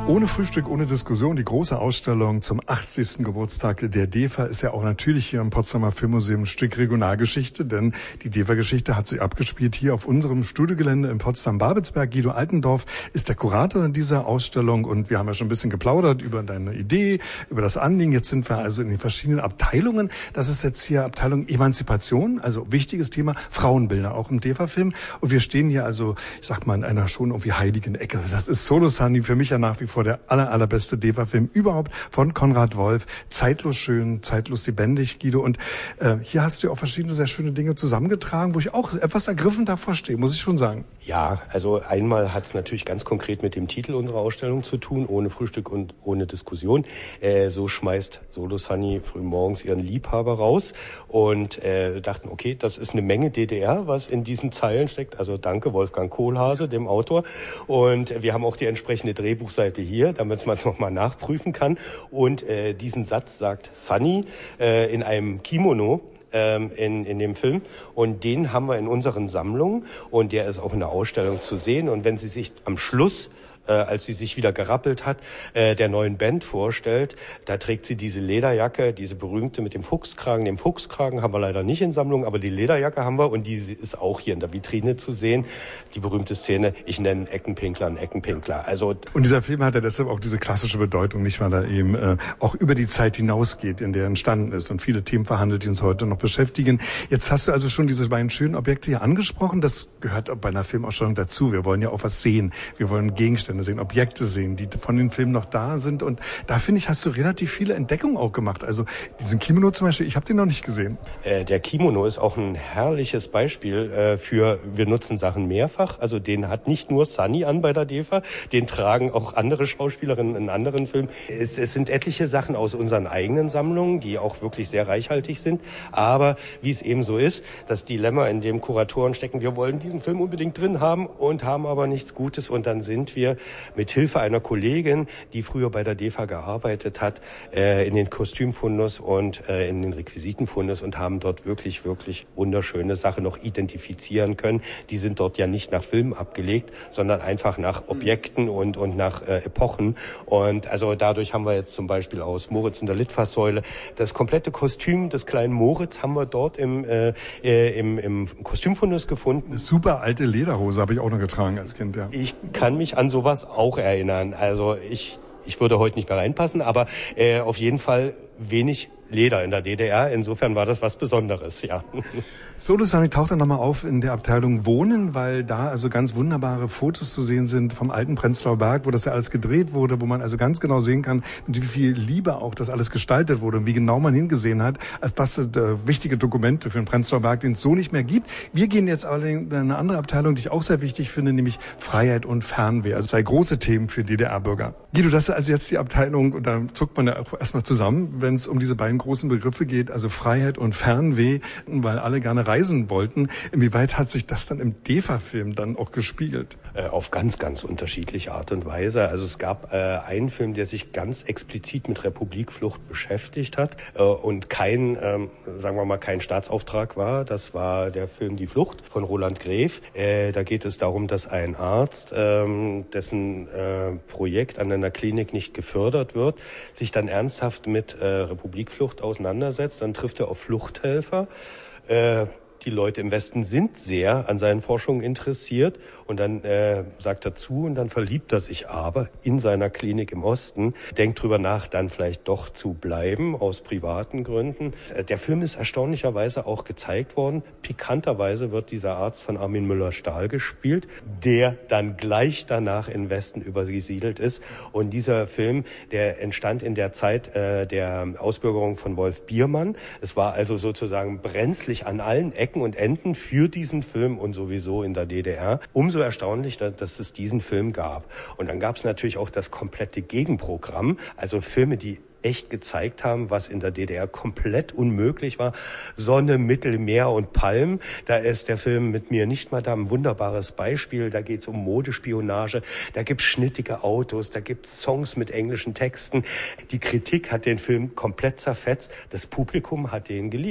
Ohne Frühstück, ohne Diskussion, die große Ausstellung zum 80. Geburtstag der DEFA ist ja auch natürlich hier im Potsdamer Filmmuseum ein Stück Regionalgeschichte, denn die DEFA-Geschichte hat sich abgespielt hier auf unserem Studiogelände in Potsdam-Babelsberg. Guido Altendorf ist der Kurator dieser Ausstellung und wir haben ja schon ein bisschen geplaudert über deine Idee, über das Anliegen. Jetzt sind wir also in den verschiedenen Abteilungen. Das ist jetzt hier Abteilung Emanzipation, also wichtiges Thema, Frauenbilder, auch im DEFA-Film. Und wir stehen hier also, ich sag mal, in einer schon irgendwie heiligen Ecke. Das ist Solo Sunny, für mich ja nach wie vor der allerbeste DEFA-Film überhaupt von Konrad Wolf. Zeitlos schön, zeitlos lebendig, Guido. Und hier hast du auch verschiedene sehr schöne Dinge zusammengetragen, wo ich auch etwas ergriffen davor stehe, muss ich schon sagen. Ja, also einmal hat es natürlich ganz konkret mit dem Titel unserer Ausstellung zu tun, ohne Frühstück und ohne Diskussion. So schmeißt Solo Sunny frühmorgens ihren Liebhaber raus und dachten, okay, das ist eine Menge DDR, was in diesen Zeilen steckt. Also danke Wolfgang Kohlhase, dem Autor. Und wir haben auch die entsprechende Drehbuchseite hier, damit man es nochmal nachprüfen kann. Und diesen Satz sagt Sunny in einem Kimono in dem Film. Und den haben wir in unseren Sammlungen und der ist auch in der Ausstellung zu sehen. Und wenn Sie sich am Schluss als sie sich wieder gerappelt hat, der neuen Band vorstellt. Da trägt sie diese Lederjacke, diese berühmte mit dem Fuchskragen. Den Fuchskragen haben wir leider nicht in Sammlung, aber die Lederjacke haben wir und die ist auch hier in der Vitrine zu sehen. Die berühmte Szene, ich nenne einen Eckenpinkler einen Eckenpinkler. Also und dieser Film hat ja deshalb auch diese klassische Bedeutung, nicht, weil er eben auch über die Zeit hinausgeht, in der er entstanden ist und viele Themen verhandelt, die uns heute noch beschäftigen. Jetzt hast du also schon diese beiden schönen Objekte hier angesprochen. Das gehört auch bei einer Filmausstellung dazu. Wir wollen ja auch was sehen. Wir wollen Gegenstände sehen, Objekte sehen, die von den Filmen noch da sind. Und da, finde ich, hast du relativ viele Entdeckungen auch gemacht. Also diesen Kimono zum Beispiel, ich habe den noch nicht gesehen. Der Kimono ist auch ein herrliches Beispiel für, wir nutzen Sachen mehrfach. Also den hat nicht nur Sunny an bei der DEFA, den tragen auch andere Schauspielerinnen in anderen Filmen. Es sind etliche Sachen aus unseren eigenen Sammlungen, die auch wirklich sehr reichhaltig sind. Aber wie es eben so ist, das Dilemma, in dem Kuratoren stecken, wir wollen diesen Film unbedingt drin haben und haben aber nichts Gutes. Und dann sind wir mit Hilfe einer Kollegin, die früher bei der DEFA gearbeitet hat, in den Kostümfundus und in den Requisitenfundus und haben dort wirklich, wirklich wunderschöne Sachen noch identifizieren können. Die sind dort ja nicht nach Filmen abgelegt, sondern einfach nach Objekten und nach Epochen. Und also dadurch haben wir jetzt zum Beispiel aus Moritz in der Litfaßsäule das komplette Kostüm des kleinen Moritz haben wir dort im Kostümfundus gefunden. Eine super alte Lederhose habe ich auch noch getragen als Kind, ja. Ich kann mich an sowas auch erinnern. Also ich würde heute nicht mehr reinpassen, aber auf jeden Fall wenig Leder in der DDR. Insofern war das was Besonderes, ja. Solo Sunny taucht dann nochmal auf in der Abteilung Wohnen, weil da also ganz wunderbare Fotos zu sehen sind vom alten Prenzlauer Berg, wo das ja alles gedreht wurde, wo man also ganz genau sehen kann, mit wie viel Liebe auch das alles gestaltet wurde und wie genau man hingesehen hat, als das sind wichtige Dokumente für den Prenzlauer Berg, den es so nicht mehr gibt. Wir gehen jetzt aber in eine andere Abteilung, die ich auch sehr wichtig finde, nämlich Freiheit und Fernweh. Also zwei große Themen für DDR-Bürger. Guido, das ist also jetzt die Abteilung und da zuckt man ja auch erstmal zusammen, wenn es um diese beiden großen Begriffe geht, also Freiheit und Fernweh, weil alle gerne reisen wollten. Inwieweit hat sich das dann im DEFA-Film dann auch gespiegelt? Auf ganz, ganz unterschiedliche Art und Weise. Also es gab einen Film, der sich ganz explizit mit Republikflucht beschäftigt hat und kein Staatsauftrag war. Das war der Film Die Flucht von Roland Graeff. Da geht es darum, dass ein Arzt, dessen Projekt an einer Klinik nicht gefördert wird, sich dann ernsthaft mit Republikflucht auseinandersetzt. Dann trifft er auf Fluchthelfer. Die Leute im Westen sind sehr an seinen Forschungen interessiert und dann sagt er zu und dann verliebt er sich aber in seiner Klinik im Osten, denkt drüber nach, dann vielleicht doch zu bleiben aus privaten Gründen. Der Film ist erstaunlicherweise auch gezeigt worden. Pikanterweise wird dieser Arzt von Armin Müller-Stahl gespielt, der dann gleich danach in den Westen übergesiedelt ist. Und dieser Film, der entstand in der Zeit der Ausbürgerung von Wolf Biermann. Es war also sozusagen brenzlig an allen Ecken und Enden für diesen Film und sowieso in der DDR. Umso erstaunlicher, dass es diesen Film gab. Und dann gab es natürlich auch das komplette Gegenprogramm, also Filme, die echt gezeigt haben, was in der DDR komplett unmöglich war. Sonne, Mittelmeer und Palm. Da ist der Film Mit mir nicht Madame ein wunderbares Beispiel. Da geht es um Modespionage. Da gibt es schnittige Autos. Da gibt es Songs mit englischen Texten. Die Kritik hat den Film komplett zerfetzt. Das Publikum hat den geliebt.